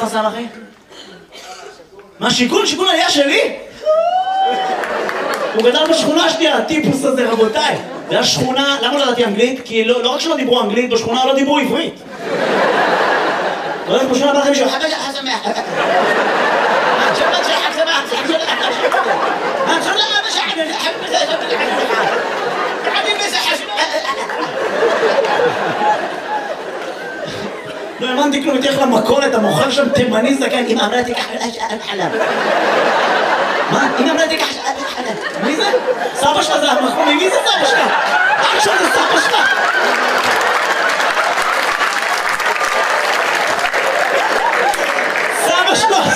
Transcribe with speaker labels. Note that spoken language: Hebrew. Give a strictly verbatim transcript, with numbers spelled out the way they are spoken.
Speaker 1: איפה סבא אחי? מה, שיכון? שיכון עלייה שלי? הוא גדל בשכונה שלי, הטיפוס הזה, רבותיי. זה השכונה, למה לא ידעתי אנגלית? כי לא רק שלא דיברו אנגלית, בשכונה לא דיברו עברית. לא יודעת, בשכונה בא לכם מישהו, חבא שחר שמח. שבת שחר שמח, שחר שמח. מה, חבא שחר שמח, חבא שחר שמח. עדיף בשחר שמח. לא האמנתי כלום, תלך למכולת, המוכר שם תימני זקן, אמא אמרה תיקח חלב. מה? אמא אמרה תיקח חלב. מי זה? סבא שלך זה המחמוני, מי זה סבא שלך? אח שלך זה סבא שלך? סבא שלך,